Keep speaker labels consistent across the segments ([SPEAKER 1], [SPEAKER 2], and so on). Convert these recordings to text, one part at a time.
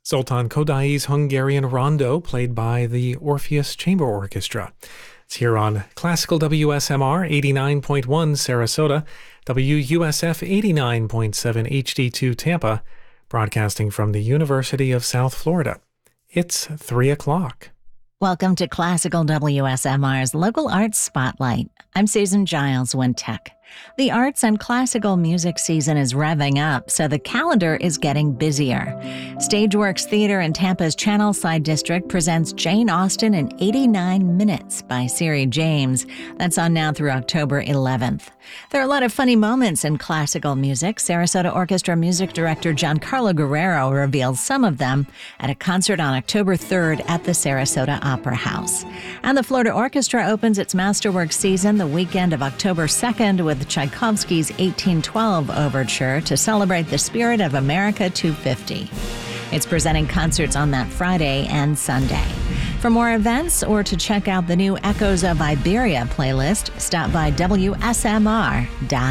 [SPEAKER 1] Zoltán Kodai's Hungarian Rondo, played by the Orpheus Chamber Orchestra. It's here on Classical WSMR 89.1 Sarasota, WUSF 89.7 HD2 Tampa, broadcasting from the University of South Florida. It's 3 o'clock.
[SPEAKER 2] Welcome to Classical WSMR's Local Arts Spotlight. I'm Susan Giles Wintech. The arts and classical music season is revving up, so the calendar is getting busier. Stageworks Theater in Tampa's Channelside District presents Jane Austen in 89 Minutes by Siri James. That's on now through October 11th. There are a lot of funny moments in classical music. Sarasota Orchestra music director Giancarlo Guerrero reveals some of them at a concert on October 3rd at the Sarasota Opera House. And the Florida Orchestra opens its Masterworks season the weekend of October 2nd with Tchaikovsky's 1812 Overture to celebrate the spirit of America 250. It's presenting concerts on that Friday and Sunday. For more events or to check out the new Echoes of Iberia playlist, stop by WSMR.org.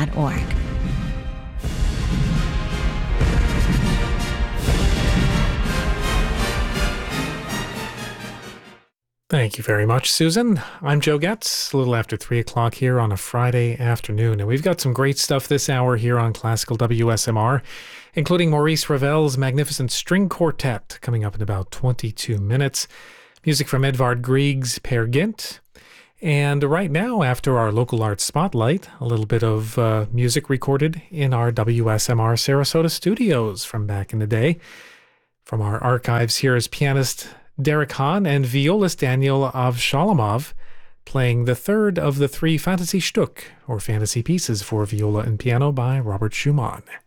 [SPEAKER 1] Thank you very much, Susan. I'm Joe Getz, a little after 3 o'clock here on a Friday afternoon. And we've got some great stuff this hour here on Classical WSMR, including Maurice Ravel's magnificent string quartet coming up in about 22 minutes. Music from Edvard Grieg's Peer Gynt. And right now, after our Local Arts Spotlight, a little bit of music recorded in our WSMR Sarasota studios from back in the day. From our archives here is pianist Derek Hahn and violist Daniel Avshalomov playing the third of the three Fantasy Stück, or fantasy pieces for viola and piano by Robert Schumann.